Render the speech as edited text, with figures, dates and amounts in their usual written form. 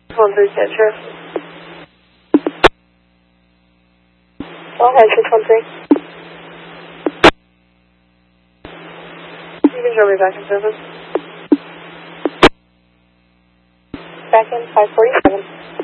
13 Center. Go ahead, 613. You can show me back in service. Back in 547.